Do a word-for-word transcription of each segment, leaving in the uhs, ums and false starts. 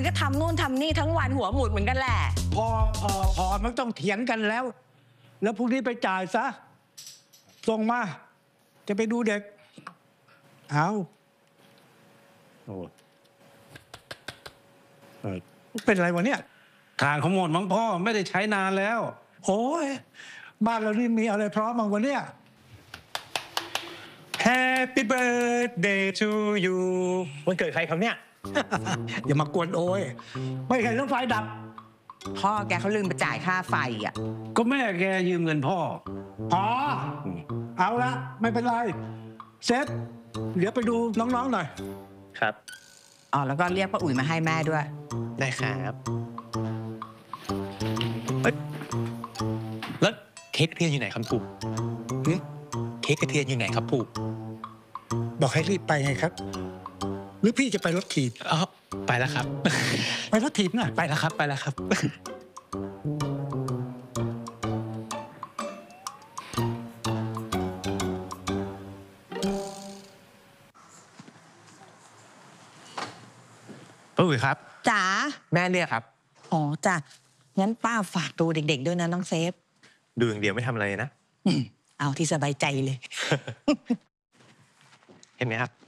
ก็ทำนู่นทำนี่ทั้งวันหัวหมุนเหมือนกันแหละพอพอพอมันต้องเถียงกันแล้ว แล้วพรุ่งนี้ไปจ่ายซะส่งมาจะไปดูเด็กเอาโอ้เป็นไรวะเนี่ยทานเขาหมดมั้งพ่อไม่ได้ใช้นานแล้วโอ้ยบ้านเรานี่มีอะไรพร้อมบ้างวะเนี่ย Happy birthday to you วันเกิดใครครับเนี่ยอย่ามากวนโอ้ยไม่เห็นต้องไฟดับพ่อแกเขาลืมไปจ่ายค่าไฟอ่ะก็แม่แกยืมเงินพ่อพอเอาละไม่เป็นไรเซฟเดี๋ยวไปดูน้องๆหน่อยครับอ๋อแล้วก็เรียกป้าอุ๋ยมาให้แม่ด้วยได้ครับแล้วเค้กกระเทียมอยู่ไหนครับปู่เค้กกระเทียมอยู่ไหนครับปู่บอกให้รีบไปไงครับหรือพี่จะไปรถถีบอ๋อไปแล้วครับไปรถถีบน่ะไปแล้วครับไปแล้วครับป้าอุ๋ยครับจ๋าแม่เรียกครับอ๋อจ้ะงั้นป้าฝากดูเด็กๆด้วยนะน้องเซฟดูอย่างเดียวไม่ทำอะไรนะเอาที่สบายใจเลยเห็นไหมครับ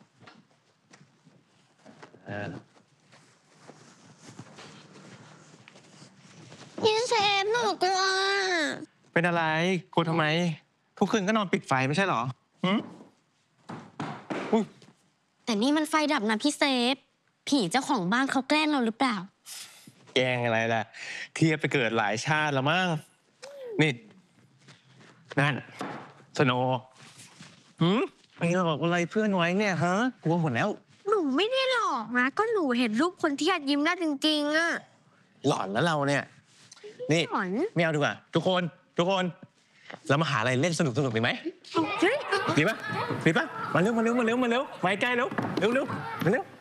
พี่เซฟหนูกลัวเป็นอะไรกลัวทำไมทุกคืนก็นอนปิดไฟไม่ใช่หรอแต่นี่มันไฟดับนะพี่เซฟผีเจ้าของบ้านเขาแกล้งเราหรือเปล่าแกล้งอะไรล่ะเทียบไปเกิดหลายชาติแล้วมั้งนี่นั่นสโนว์หืมไปหลอกอะไรเพื่อนไว้เนี่ยฮะกลัวหมดแล้วหนูไม่ได้หลอกนะก็หนูเห็นรูปคนที่อาจยิ้มได้จริงๆอะหลอนแล้วเราเนี่ยนี่ไม่เอาดีกว่าทุกคนทุกคนเรามาหาอะไรเล่นสนุกสนุกดีไหมดีปะดีปะมาเร็วมาเร็วมาเร็วมาเร็วมาใกล้เร็วเร็วเร็วมาเร็ว